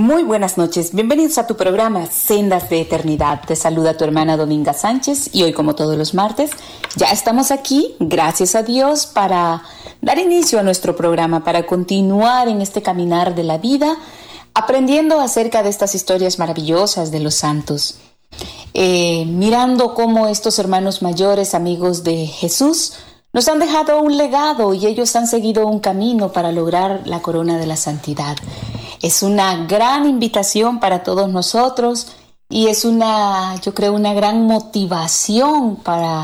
Muy buenas noches, bienvenidos a tu programa Sendas de Eternidad. Te saluda tu hermana Dominga Sánchez y hoy, como todos los martes, ya estamos aquí, gracias a Dios, para dar inicio a nuestro programa, para continuar en este caminar de la vida, aprendiendo acerca de estas historias maravillosas de los santos. Mirando cómo estos hermanos mayores, amigos de Jesús, nos han dejado un legado y ellos han seguido un camino para lograr la corona de la santidad. Es una gran invitación para todos nosotros y es yo creo, una gran motivación para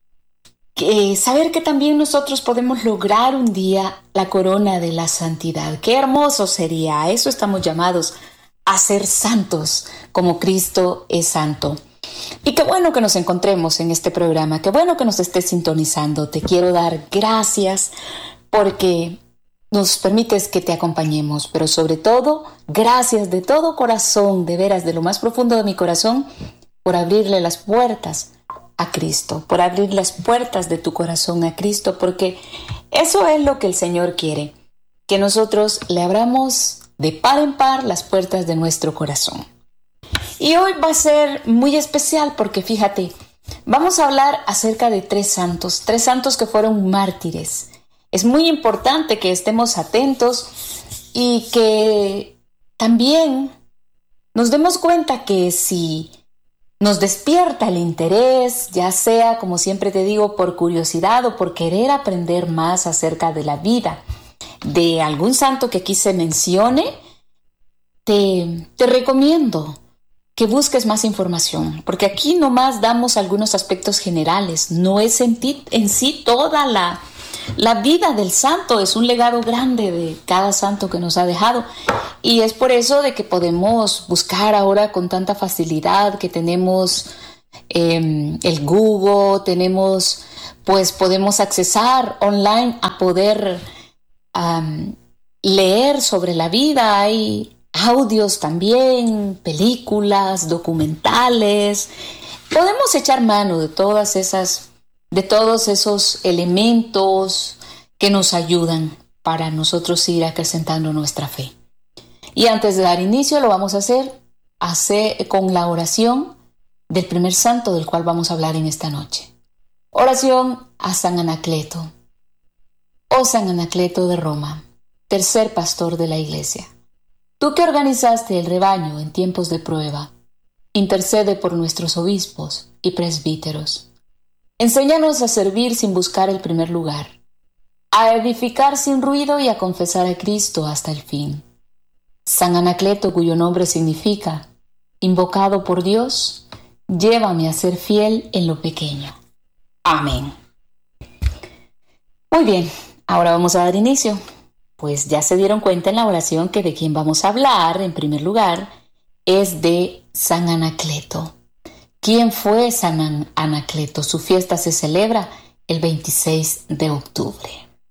saber que también nosotros podemos lograr un día la corona de la santidad. ¡Qué hermoso sería! A eso estamos llamados, a ser santos como Cristo es santo. Y qué bueno que nos encontremos en este programa, qué bueno que nos estés sintonizando. Te quiero dar gracias porque nos permites que te acompañemos, pero sobre todo, gracias de todo corazón, de veras, de lo más profundo de mi corazón, por abrirle las puertas a Cristo, por abrir las puertas de tu corazón a Cristo, porque eso es lo que el Señor quiere, que nosotros le abramos de par en par las puertas de nuestro corazón. Y hoy va a ser muy especial porque fíjate, vamos a hablar acerca de tres santos que fueron mártires. Es muy importante que estemos atentos y que también nos demos cuenta que si nos despierta el interés, ya sea, como siempre te digo, por curiosidad o por querer aprender más acerca de la vida de algún santo que aquí se mencione, te recomiendo que busques más información, porque aquí nomás damos algunos aspectos generales, no es en sí toda la vida del santo, es un legado grande de cada santo que nos ha dejado, y es por eso de que podemos buscar ahora con tanta facilidad, que tenemos el Google, podemos accesar online a poder leer sobre la vida. Hay audios también, películas, documentales. Podemos echar mano de todos esos elementos que nos ayudan para nosotros ir acrecentando nuestra fe. Y antes de dar inicio, lo vamos a hacer con la oración del primer santo del cual vamos a hablar en esta noche. Oración a San Anacleto. Oh San Anacleto de Roma, tercer pastor de la Iglesia. Tú que organizaste el rebaño en tiempos de prueba, intercede por nuestros obispos y presbíteros. Enséñanos a servir sin buscar el primer lugar, a edificar sin ruido y a confesar a Cristo hasta el fin. San Anacleto, cuyo nombre significa invocado por Dios, llévame a ser fiel en lo pequeño. Amén. Muy bien, ahora vamos a dar inicio. Pues ya se dieron cuenta en la oración que de quien vamos a hablar, en primer lugar, es de San Anacleto. ¿Quién fue San Anacleto? Su fiesta se celebra el 26 de octubre.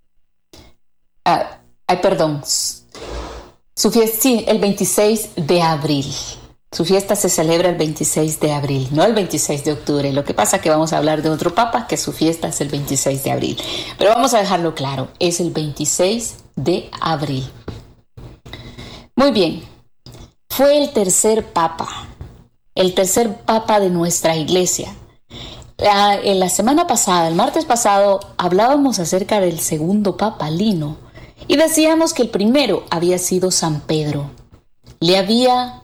El 26 de abril. Su fiesta se celebra el 26 de abril, no el 26 de octubre. Lo que pasa es que vamos a hablar de otro papa, que su fiesta es el 26 de abril. Pero vamos a dejarlo claro, es el 26 de abril. Muy bien, fue el tercer papa de nuestra iglesia. En la semana pasada, el martes pasado, hablábamos acerca del segundo papa, Lino, y decíamos que el primero había sido San Pedro. Le había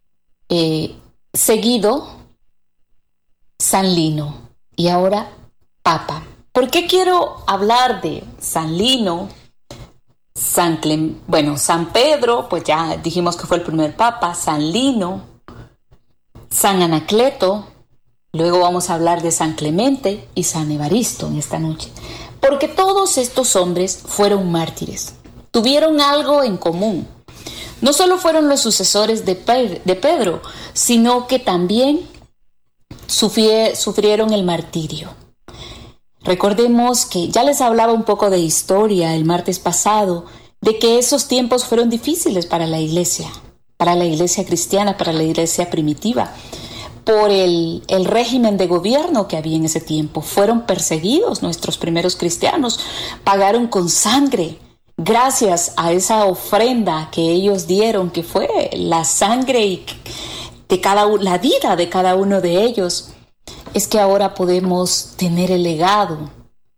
seguido San Lino y ahora papa. ¿Por qué quiero hablar de San Lino? San Pedro, pues ya dijimos que fue el primer papa. San Lino, San Anacleto, luego vamos a hablar de San Clemente y San Evaristo en esta noche, porque todos estos hombres fueron mártires, tuvieron algo en común. No solo fueron los sucesores de Pedro, sino que también sufrieron el martirio. Recordemos que ya les hablaba un poco de historia el martes pasado, de que esos tiempos fueron difíciles para la iglesia cristiana, para la iglesia primitiva, por el régimen de gobierno que había en ese tiempo. Fueron perseguidos nuestros primeros cristianos, pagaron con sangre gracias a esa ofrenda que ellos dieron, que fue la sangre de la vida de cada uno de ellos, es que ahora podemos tener el legado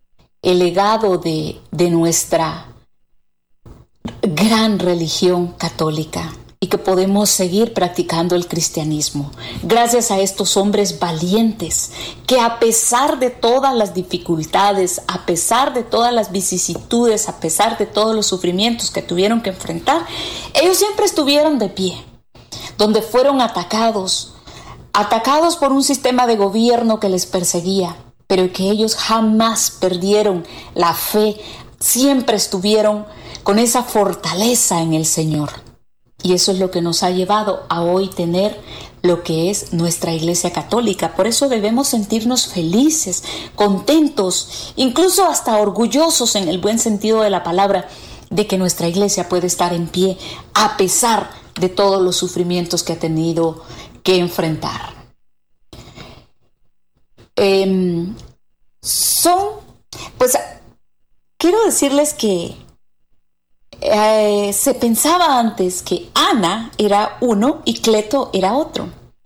de nuestra gran religión católica, y que podemos seguir practicando el cristianismo gracias a estos hombres valientes que, a pesar de todas las dificultades, a pesar de todas las vicisitudes, a pesar de todos los sufrimientos que tuvieron que enfrentar, ellos siempre estuvieron de pie, donde fueron atacados por un sistema de gobierno que les perseguía, pero que ellos jamás perdieron la fe, siempre estuvieron con esa fortaleza en el Señor. Y eso es lo que nos ha llevado a hoy tener lo que es nuestra Iglesia Católica. Por eso debemos sentirnos felices, contentos, incluso hasta orgullosos en el buen sentido de la palabra, de que nuestra Iglesia puede estar en pie a pesar de todos los sufrimientos que ha tenido que enfrentar. Quiero decirles que se pensaba antes que Ana era uno y Cleto era otro.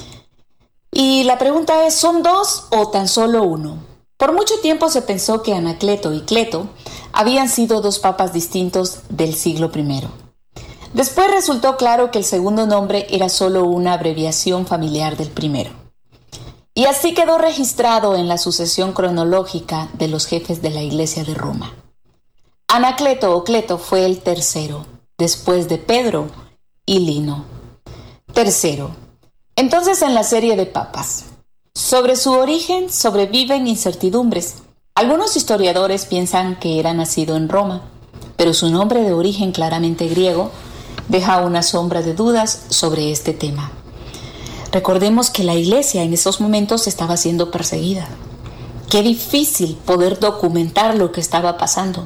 Y la pregunta es, ¿son dos o tan solo uno? Por mucho tiempo se pensó que Anacleto y Cleto habían sido dos papas distintos del siglo I. Después resultó claro que el segundo nombre era solo una abreviación familiar del primero. Y así quedó registrado en la sucesión cronológica de los jefes de la Iglesia de Roma. Anacleto o Cleto fue el tercero, después de Pedro y Lino. Tercero. Entonces, en la serie de papas, sobre su origen sobreviven incertidumbres. Algunos historiadores piensan que era nacido en Roma, pero su nombre de origen claramente griego deja una sombra de dudas sobre este tema. Recordemos que la Iglesia en esos momentos estaba siendo perseguida. Qué difícil poder documentar lo que estaba pasando.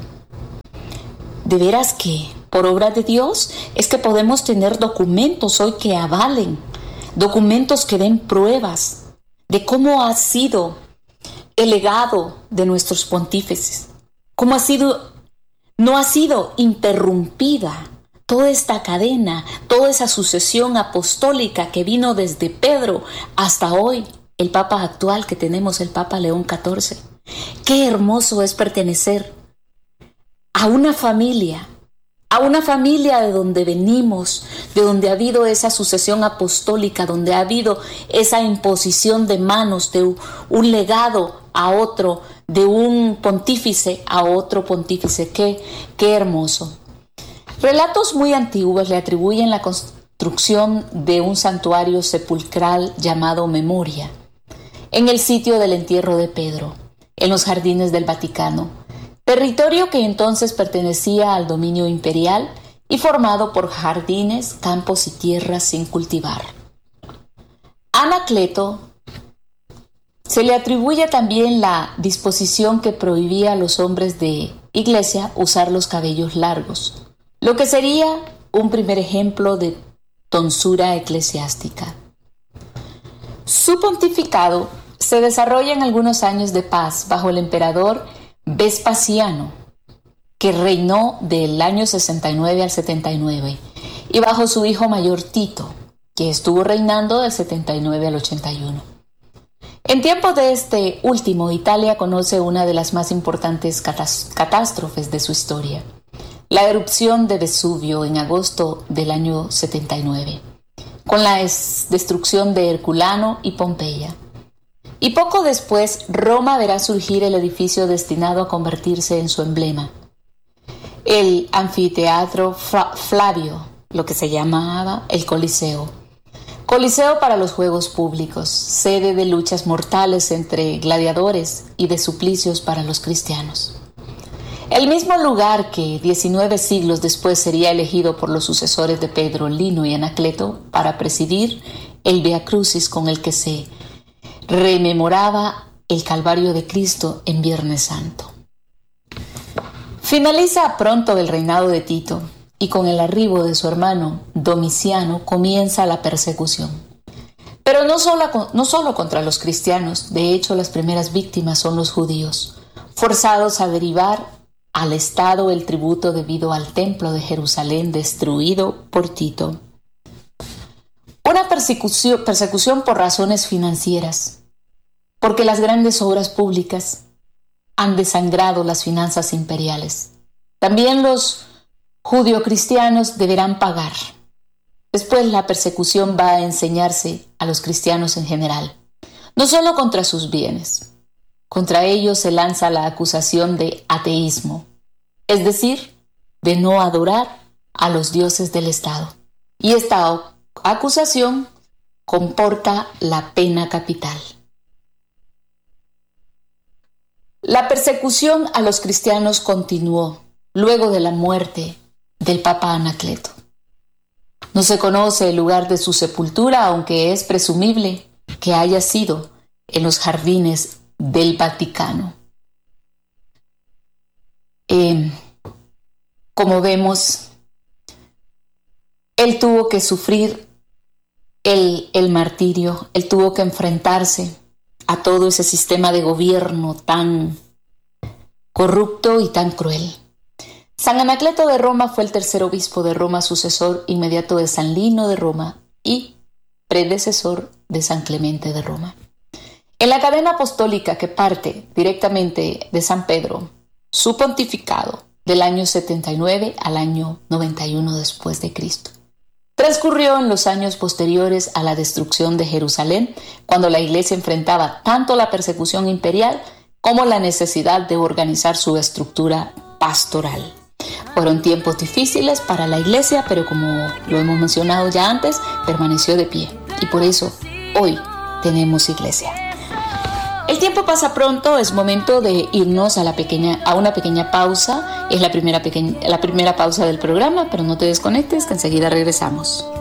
De veras que, por obra de Dios, es que podemos tener documentos hoy que avalen, documentos que den pruebas de cómo ha sido el legado de nuestros pontífices, cómo no ha sido interrumpida toda esta cadena, toda esa sucesión apostólica que vino desde Pedro hasta hoy, el Papa actual que tenemos, el Papa León XIV. Qué hermoso es pertenecer a una familia de donde venimos, de donde ha habido esa sucesión apostólica, donde ha habido esa imposición de manos de un legado a otro, de un pontífice a otro pontífice. Qué hermoso. Relatos muy antiguos le atribuyen la construcción de un santuario sepulcral llamado Memoria, en el sitio del entierro de Pedro, en los jardines del Vaticano, territorio que entonces pertenecía al dominio imperial y formado por jardines, campos y tierras sin cultivar. A Anacleto se le atribuye también la disposición que prohibía a los hombres de iglesia usar los cabellos largos, lo que sería un primer ejemplo de tonsura eclesiástica. Su pontificado se desarrolla en algunos años de paz bajo el emperador Vespasiano, que reinó del año 69 al 79, y bajo su hijo mayor Tito, que estuvo reinando del 79 al 81. En tiempos de este último, Italia conoce una de las más importantes catástrofes de su historia, la erupción de Vesubio en agosto del año 79, con la destrucción de Herculano y Pompeya. Y poco después, Roma verá surgir el edificio destinado a convertirse en su emblema, el anfiteatro Flavio, lo que se llamaba el Coliseo. Coliseo para los juegos públicos, sede de luchas mortales entre gladiadores y de suplicios para los cristianos. El mismo lugar que 19 siglos después sería elegido por los sucesores de Pedro, Lino y Anacleto para presidir el Via Crucis con el que se rememoraba el Calvario de Cristo en Viernes Santo. Finaliza pronto el reinado de Tito y con el arribo de su hermano Domiciano comienza la persecución. Pero no solo contra los cristianos, de hecho las primeras víctimas son los judíos, forzados a derivar al Estado el tributo debido al templo de Jerusalén destruido por Tito. Una persecución por razones financieras, porque las grandes obras públicas han desangrado las finanzas imperiales. También los judio-cristianos deberán pagar. Después la persecución va a enseñarse a los cristianos en general, no solo contra sus bienes. Contra ellos se lanza la acusación de ateísmo, es decir, de no adorar a los dioses del Estado. Y esta acusación comporta la pena capital. La persecución a los cristianos continuó luego de la muerte del Papa Anacleto. No se conoce el lugar de su sepultura, aunque es presumible que haya sido en los jardines del Vaticano. Como vemos, él tuvo que sufrir el martirio, él tuvo que enfrentarse a todo ese sistema de gobierno tan corrupto y tan cruel. San Anacleto de Roma fue el tercer obispo de Roma, sucesor inmediato de San Lino de Roma y predecesor de San Clemente de Roma. En la cadena apostólica que parte directamente de San Pedro, su pontificado del año 79 al año 91 después de Cristo. Transcurrió en los años posteriores a la destrucción de Jerusalén, cuando la Iglesia enfrentaba tanto la persecución imperial como la necesidad de organizar su estructura pastoral. Fueron tiempos difíciles para la Iglesia, pero como lo hemos mencionado ya antes, permaneció de pie. Y por eso hoy tenemos Iglesia. El tiempo pasa pronto, es momento de irnos a una pequeña pausa. Es la primera pausa del programa, pero no te desconectes, que enseguida regresamos.